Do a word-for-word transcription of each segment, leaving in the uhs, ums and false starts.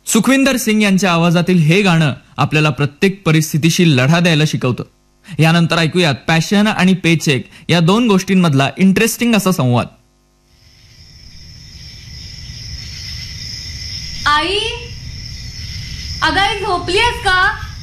सुखविंदर सिंग यांच्या आवाजातील हे गाणं आपल्याला प्रत्येक परिस्थितीशी लढा द्यायला शिकवतं. यानंतर ऐकूयात पॅशन आणि पेचेक या दोन गोष्टींमधला इंटरेस्टिंग असा संवाद. आई, अगं आई झोपलीयस का?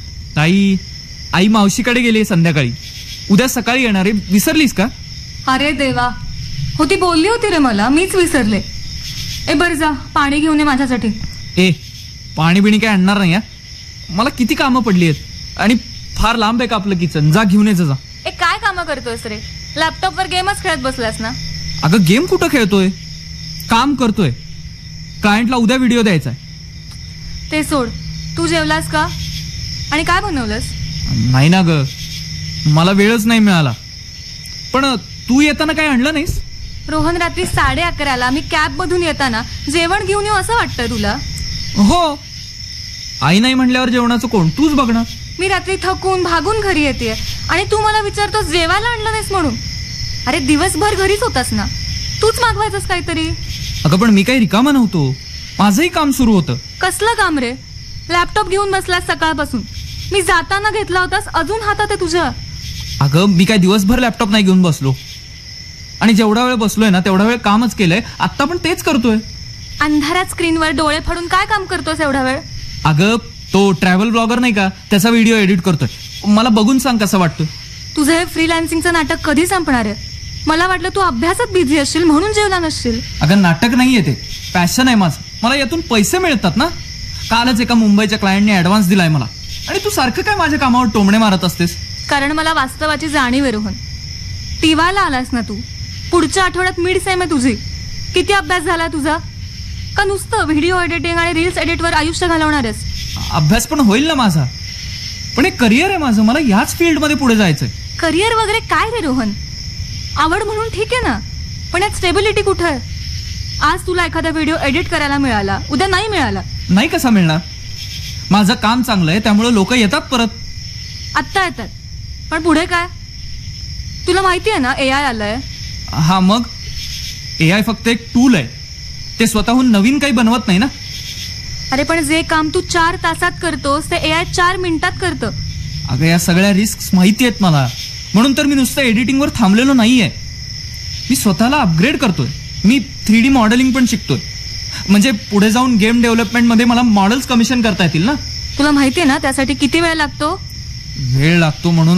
आई आई मावशीकडे गेली संध्याकाळी. उद्या सकाळी येणार आहे, विसरलीस का? अरे देवा, हो ती बोलली होती रे मला, मीच विसरले. ए बर जा, पाणी घेऊन ये माझ्यासाठी. ए पाणी बिणी काय आणणार नाही. मला किती कामं पडली आहेत आणि फार लांब आहे का आपलं किचन. जा घेऊन यायचं जा. ए काय कामं करतोयस रे? लॅपटॉपवर गेमच खेळत बसलास ना? अगं गेम कुठं खेळतोय, काम करतोय. क्लायंटला उद्या व्हिडिओ द्यायचा आहे. ते सोड, तू जेवलास का? आणि काय बनवलंस? नाही ना ग, मला वेळच नाही मिळाला. पण तू येताना काय आणलं नाहीस? रोहन, रात्री साडे अकराला मी कॅब मधून येताना जेवण घेऊन येऊ असं वाटतंय तुला? हो, आई नाही म्हणल्यावर जेवणाचं कोण, तूच बघ ना. मी रात्री थकून भागून घरी येते आणि तू मला विचारतोस जेवायला आणलं नाहीस म्हणून. अरे दिवसभर घरीच होतास ना, तूच मागवायचंस काहीतरी. अगं पण मी काही रिकामा नव्हतो, माझंही काम सुरू होतं. कसलं काम रे? लॅपटॉप घेऊन बसलास सकाळपासून. मी जाताना घेतला होतास, अजून हातात आहे तुझ्या. अगं मी काय दिवसभर लॅपटॉप नाही घेऊन बसलो, आणि जेवढा वेळ बसलोय ना तेवढा वेळ कामच केलंय. आता पण तेच करतोय. अंधारात स्क्रीनवर डोळे फाडून काय काम करतोस एवढा वेळ? अगं तो ट्रॅव्हल ब्लॉगर नाही का, त्याचा व्हिडिओ एडिट करतोय. मला बघून सांग कसं वाटतं. तुझं हे फ्रीलान्सिंगचं नाटक कधी संपणार आहे? मला वाटलं तू अभ्यासात बिझी असशील म्हणून जेवला नसशील. अगं नाटक नाहीये ते, पॅशन आहे माझं. मला यातून पैसे मिळतात ना. कालच एका मुंबईच्या क्लायंटने ऍडव्हान्स दिलाय मला, आणि तू सारखं काय माझ्या कामावर टोमणे मारत असतेस? कारण मला वास्तवाची जाणीव आहे रोहन. टीवायला आलास ना तू? पुढच्या आठवड्यात मिड सेम आहे तुझी. किती अभ्यास झाला तुझा? का नुसतं व्हिडिओ एडिटिंग आणि रील्स एडिटवर आयुष्य घालवणार आहेस? अभ्यास पण होईल ना माझा, पण एक करिअर आहे माझं. मला याच फील्डमध्ये पुढे जायचंय. करिअर वगैरे काय रे रोहन? आवड म्हणून ठीक आहे ना, पण यात स्टेबिलिटी कुठं आहे? आज तुला एखादा व्हिडिओ एडिट करायला मिळाला, उद्या नाही मिळाला. नाही कसा मिळणार? माझं काम चांगलं आहे त्यामुळे लोक येतात परत. आत्ता येतात, पण पुढे काय? तुला माहिती आहे ना ए आय आलंय. हा मग ए आय फक्त एक टूल आहे, ते स्वतःहून नवीन काही बनवत नाही ना. अरे पण जे काम तू चार तासात करतोस ते ए आय चार मिनिटात करतं. अगं या सगळ्या रिस्क माहिती आहेत मला, म्हणून तर मी नुसतं एडिटिंगवर थांबलेलो नाहीये. मी स्वतःला अपग्रेड करतोय. मी थ्री डी मॉडेलिंग पण शिकतोय, म्हणजे पुढे जाऊन गेम डेव्हलपमेंट मध्ये मला मॉडेल्स कमिशन करता येतील ना. तुला माहितीये ना त्यासाठी किती वेळ लागतो? वेळ लागतो म्हणून